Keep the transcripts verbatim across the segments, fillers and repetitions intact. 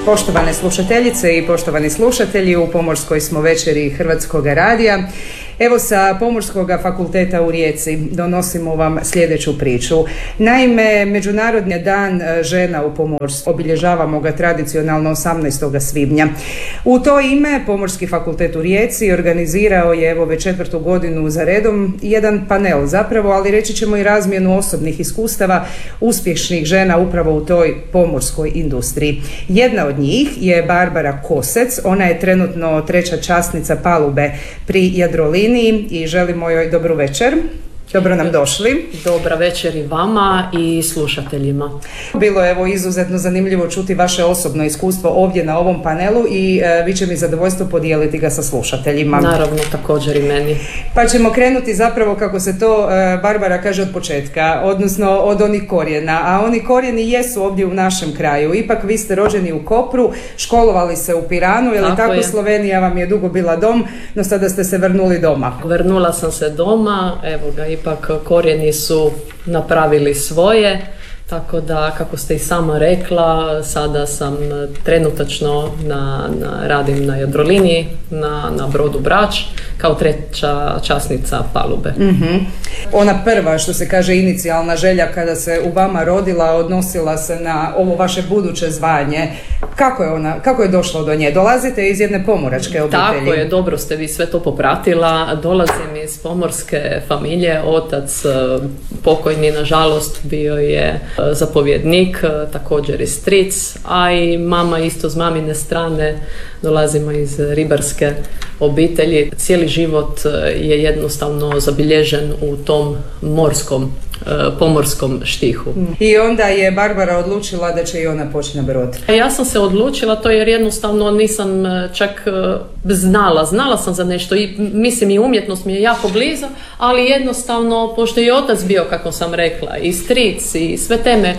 Poštovane slušateljice i poštovani slušatelji, u Pomorskoj smo večeri Hrvatskog radija. Evo, sa Pomorskog fakulteta u Rijeci donosimo vam sljedeću priču. Naime, Međunarodni dan žena u pomorstvu obilježavamo ga tradicionalno osamnaestog svibnja. U to ime Pomorski fakultet u Rijeci organizirao je evo već četvrtu godinu za redom jedan panel zapravo, ali reći ćemo i razmjenu osobnih iskustava uspješnih žena upravo u toj pomorskoj industriji. Jedna od njih je Barbara Kosec, ona je trenutno treća časnica palube pri Jadroliniji i želimo joj dobru večer. Dobro nam došli. Dobra večer i vama i slušateljima. Bilo je evo izuzetno zanimljivo čuti vaše osobno iskustvo ovdje na ovom panelu i e, vi će mi zadovoljstvo podijeliti ga sa slušateljima. Naravno, također i meni. Pa ćemo krenuti zapravo, kako se to e, Barbara kaže, od početka, odnosno od onih korijena. A oni korijeni jesu ovdje u našem kraju. Ipak vi ste rođeni u Kopru, školovali se u Piranu, je li tako? tako je. Slovenija vam je dugo bila dom, no sada ste se vrnuli doma. Vrnula sam se doma, evo ga, ipak korijeni su napravili svoje, tako da, kako ste i sama rekla, sada sam trenutačno na, na, radim na Jadroliniji, na, na brodu Brač, kao treća časnica palube. Mm-hmm. Ona prva, što se kaže, inicijalna želja kada se u vama rodila, odnosila se na ovo vaše buduće zvanje. Kako je ona, kako je došlo do nje? Dolazite iz jedne pomoračke obitelji. Tako je, dobro ste vi sve to popratila. Dolazim iz pomorske familije. Otac pokojni, nažalost, bio je zapovjednik, također i stric, a i mama isto s mamine strane, dolazimo iz ribarske obitelji. Cijeli život je jednostavno zabilježen u tom morskom, pomorskom štihu. I onda je Barbara odlučila da će i ona poći na brod. Ja sam se odlučila to jer jednostavno nisam čak znala, znala sam za nešto i mislim i umjetnost mi je jako blizu, ali jednostavno, pošto je otac bio, kako sam rekla, i stric i sve teme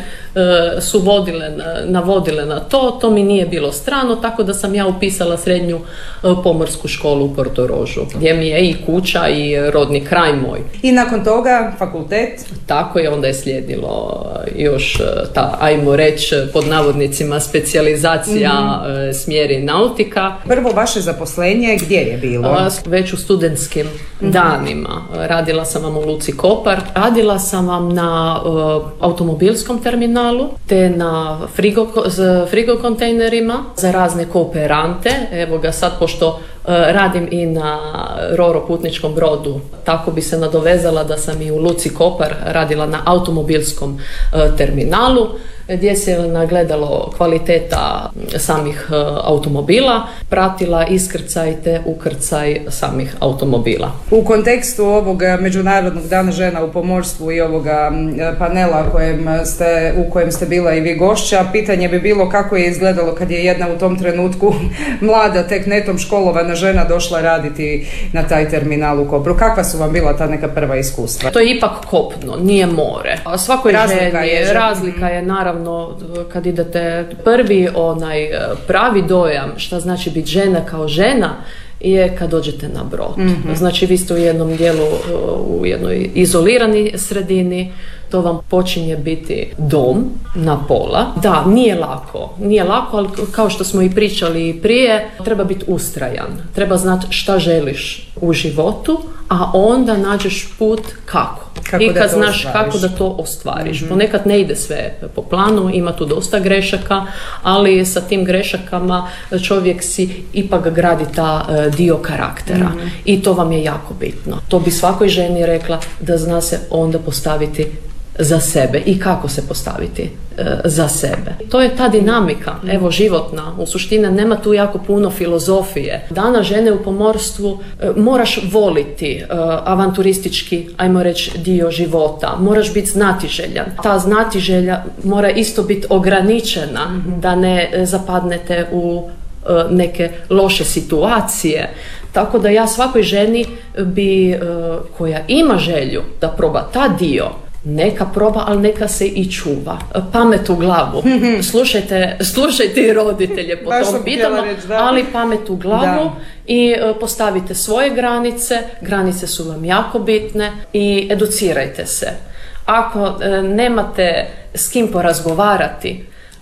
su vodile, navodile na to, to mi nije bilo strano, tako da sam ja upisala srednju pomorsku školu u Portorožu, gdje mi je i kuća i rodni kraj moj. I nakon toga fakultet? Tako je, onda je slijedilo još ta, ajmo reći, pod navodnicima specijalizacija, mm-hmm. smjeri nautika. Prvo vaše zaposlenje gdje je bilo? Već u studentskim mm-hmm. danima. Radila sam vam u Luci Kopar, radila sam vam na uh, automobilskom terminalu, te na frigo, frigo kontejnerima za razne kooperante. Evo ga sad, pošto radim i na Roro putničkom brodu, tako bi se nadovezala da sam i u Luci Kopar radila na automobilskom terminalu, gdje se nagledalo kvaliteta samih automobila, pratila iskrcaj te ukrcaj samih automobila. U kontekstu ovog Međunarodnog dana žena u pomorstvu i ovoga panela kojem ste, u kojem ste bila i vi gošća, pitanje bi bilo kako je izgledalo kad je jedna u tom trenutku mlada, tek netom školovana žena došla raditi na taj terminal u Kopru. Kakva su vam bila ta neka prva iskustva? To je ipak kopno, nije more. A svakoj razlika ženi, je, razlika je naravno kad idete prvi onaj pravi dojam šta znači biti žena kao žena je kad dođete na brod. Mm-hmm. Znači vi ste u jednom dijelu, u jednoj izolirani sredini, to vam počinje biti dom na pola. Da, nije lako, nije lako, ali kao što smo i pričali i prije, treba biti ustrajan, treba znati šta želiš u životu, a onda nađeš put kako. Kako I kad znaš ostvariš. kako da to ostvariš. Mm-hmm. Ponekad ne ide sve po planu, ima tu dosta grešaka, ali sa tim grešakama čovjek si ipak gradi ta uh, dio karaktera. Mm-hmm. I to vam je jako bitno. To bi svakoj ženi rekla, da zna se onda postaviti za sebe i kako se postaviti e, za sebe. To je ta dinamika, evo, životna. U suštini nema tu jako puno filozofije. Dana žene u pomorstvu e, moraš voliti e, avanturistički, ajmo reći, dio života. Moraš biti znatiželjan. Ta znatiželja mora isto biti ograničena, mm-hmm. da ne zapadnete u e, neke loše situacije. Tako da ja svakoj ženi bi, e, koja ima želju da proba ta dio, neka proba, ali neka se i čuva. Pamet u glavu. Slušajte, slušajte i roditelje po tom pitanju, ali pamet u glavu da. I postavite svoje granice. Granice su vam jako bitne i educirajte se. Ako e, nemate s kim porazgovarati,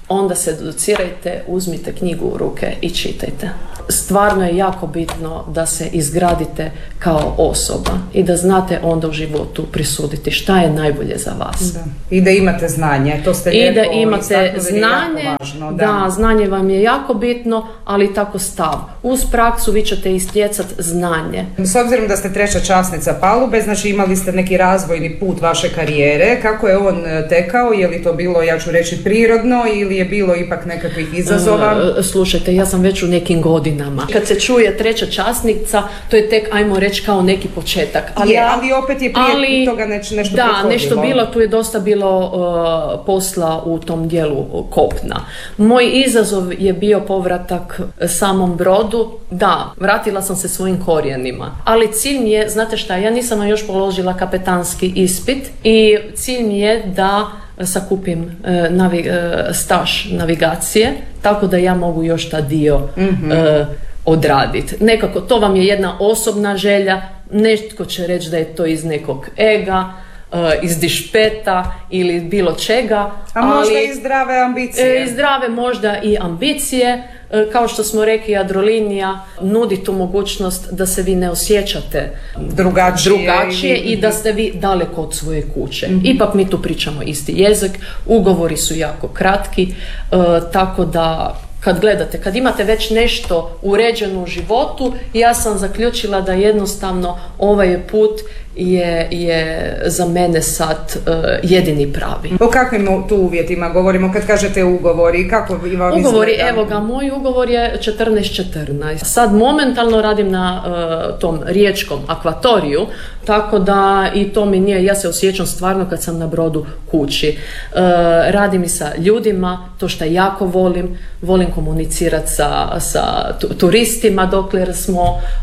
onda se educirajte, uzmite knjigu u ruke i čitajte. Stvarno je jako bitno da se izgradite kao osoba i da znate onda u životu prisuditi šta je najbolje za vas. Da. I da imate znanje, to ste lijepo I da imate znanje, važno, da. da, znanje vam je jako bitno, ali tako stav. Uz praksu vi ćete istjecati znanje. S obzirom da ste treća časnica palube, znači imali ste neki razvojni put vaše karijere, kako je on tekao, je li to bilo, ja ću reći, prirodno ili je bilo ipak nekakvih izazova? E, slušajte, ja sam već u nekim godinama. Kad se čuje treća časnica, to je tek, ajmo reći, kao neki početak. Ali, je, ali opet je prije ali, toga neč, nešto da, prethodilo. nešto bilo, tu je dosta bilo uh, posla u tom dijelu kopna. Moj izazov je bio povratak samom brodu. Da, vratila sam se svojim korijenima. Ali cilj mi je, znate šta, ja nisam još položila kapetanski ispit i cilj mi je da sakupim e, navi, e, staž navigacije, tako da ja mogu još ta dio mm-hmm. e, odraditi. Nekako, to vam je jedna osobna želja, netko će reći da je to iz nekog ega, e, iz dišpeta ili bilo čega. A možda ali, i zdrave ambicije. E, zdrave možda i ambicije. Kao što smo rekli, Jadrolinija nudi tu mogućnost da se vi ne osjećate drugačije, drugačije i da ste vi daleko od svoje kuće. Mm-hmm. Ipak mi tu pričamo isti jezik, ugovori su jako kratki, e, tako da kad gledate, kad imate već nešto uređeno u životu, ja sam zaključila da jednostavno ovaj put je, je za mene sad uh, jedini pravi. O kakvim tu uvjetima govorimo kad kažete ugovori? Kako vam ugovori, izgleda? Evo ga, moj ugovor je četrnaest četrnaest. Sad momentalno radim na uh, tom riječkom akvatoriju, tako da i to mi nije, ja se osjećam stvarno kad sam na brodu kući. Uh, radim i sa ljudima, to što jako volim, volim komunicirati sa, sa turistima dokler smo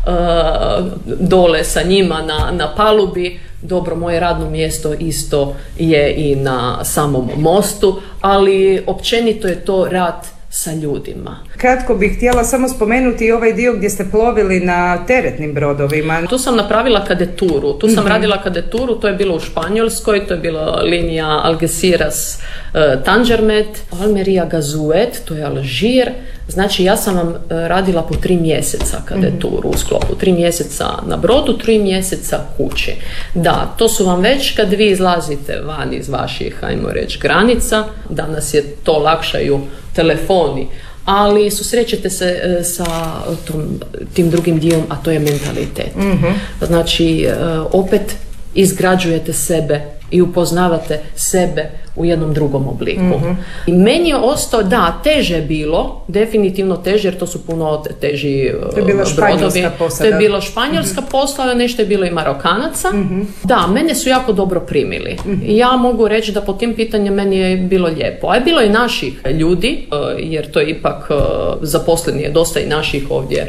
uh, dole sa njima na, na palu. Dobro, moje radno mjesto isto je i na samom mostu, ali općenito je to rad sa ljudima. Kratko bih htjela samo spomenuti ovaj dio gdje ste plovili na teretnim brodovima. Tu sam napravila kadeturu, tu sam mm-hmm. radila kadeturu, to je bilo u Španjolskoj, to je bila linija Algeciras uh, Tangermet, Almeria Gazuet, to je Alžir. Znači ja sam vam uh, radila po tri mjeseca kadeturu mm-hmm. u sklopu, tri mjeseca na brodu, tri mjeseca kući. Da, to su vam već kad vi izlazite van iz vaših, ajmo reći, granica, danas je to lakšaju telefoni, ali susrećete se e, sa tom, tim drugim dijelom, a to je mentalitet. Mm-hmm. Znači, e, opet izgrađujete sebe i upoznavate sebe u jednom drugom obliku. Mm-hmm. I meni je ostao, da, teže je bilo, definitivno teže, jer to su puno teži brodovi. To je bila španjolska posada. To je bilo španjolska mm-hmm. posla, nešto je bilo i Marokanaca. Mm-hmm. Da, mene su jako dobro primili. Mm-hmm. Ja mogu reći da po tim pitanjem meni je bilo lijepo. A je bilo i naših ljudi, jer to je ipak zaposleni je dosta i naših ovdje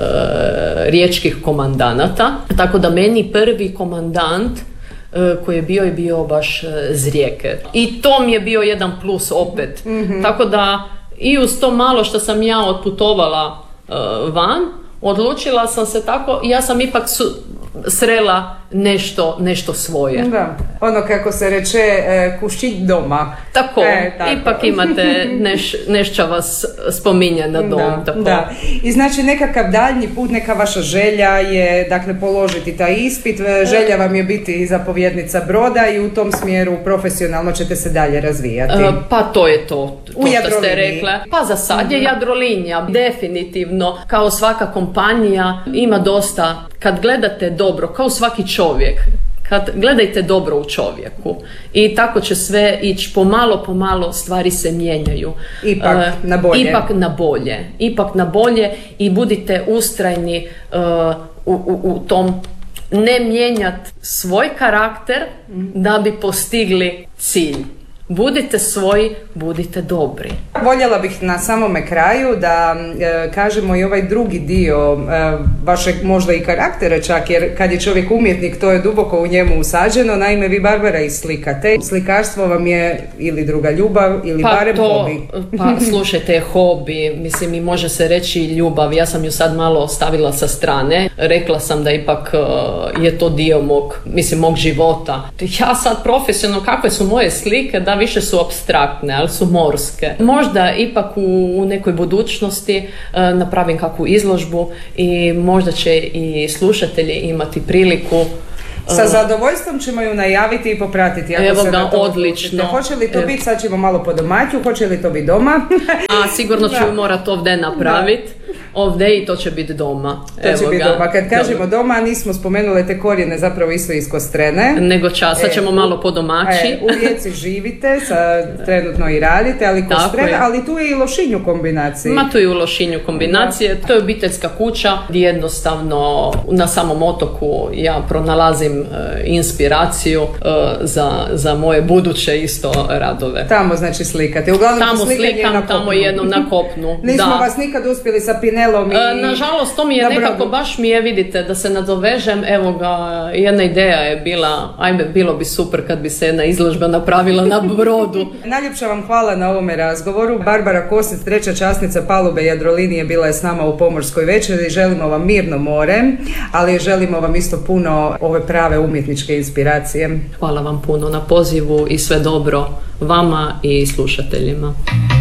riječkih komandanata. Tako da meni prvi komandant koji je bio i bio baš z Rijeke. I to mi je bio jedan plus opet. Mm-hmm. Tako da i uz to malo što sam ja otputovala uh, van, odlučila sam se tako, ja sam ipak su, srela nešto, nešto svoje. Da, ono kako se reče, e, kušić doma. Tako, e, tako. Ipak imate neš, nešto vas spominje na dom. Da, tako. Da. I znači nekakav daljnji put, neka vaša želja je, dakle, položiti taj ispit, želja vam je biti zapovjednica broda i u tom smjeru profesionalno ćete se dalje razvijati. E, pa to je to, to što ste rekla. Pa za sad je Jadrolinija, definitivno, kao svaka kompanija ima dosta, kad gledate dobro, kao svaki čovjek, kad gledajte dobro u čovjeku i tako će sve ići pomalo, pomalo stvari se mijenjaju. Ipak uh, na bolje. Ipak na bolje. Ipak na bolje i budite ustrajni uh, u, u, u tom, ne mijenjati svoj karakter da bi postigli cilj. Budite svoji, budite dobri. Voljela bih na samome kraju da e, kažemo i ovaj drugi dio e, vašeg možda i karaktera čak, jer kad je čovjek umjetnik to je duboko u njemu usađeno. Naime, vi, Barbara, i slikate. Slikarstvo vam je ili druga ljubav ili pa barem to, hobi. Pa slušajte, hobi, mislim i može se reći ljubav. Ja sam ju sad malo stavila sa strane. Rekla sam da ipak uh, je to dio mog, mislim, mog života. Ja sad profesionalno, kakve su moje slike, da više su apstraktne, ali su morske. Možda ipak u, u nekoj budućnosti uh, napravim kakvu izložbu i možda će i slušatelji imati priliku. Sa zadovoljstvom ćemo ju najaviti i popratiti. Ako Evo se ga, odlično. Hoće li to Evo. biti, sad ćemo malo po domaću, hoće li to biti doma? A sigurno ću morat ovdje napraviti. Ovdje i to će biti doma. To Evo će biti ga. doma. Kad kažemo doma, nismo spomenule te korijene zapravo isto iz Kostrene. Nego čas, sad ćemo e, malo po domaći. E, u Rijeci živite, sa, trenutno i radite, ali Kostrena, ali tu je i Lošinj u kombinaciji. Ma tu je u Lošinju kombinacije. Da. To je obiteljska kuća gdje jednostavno na samom otoku ja pronalazim e, inspiraciju e, za, za moje buduće isto radove. Tamo znači slikate. Uglavnom tamo slikam, na tamo jednom na kopnu. Nismo da. vas nikad uspjeli sa Pinelom i... E, nažalost, to mi je nekako, baš mi je, vidite, da se nadovežem, evo ga, jedna ideja je bila, ajme, bilo bi super kad bi se jedna izložba napravila na brodu. Najljepša vam hvala na ovome razgovoru. Barbara Kosec, treća časnica palube Jadrolinije, bila je s nama u Pomorskoj večeri. Želimo vam mirno more, ali želimo vam isto puno ove prave umjetničke inspiracije. Hvala vam puno na pozivu i sve dobro vama i slušateljima.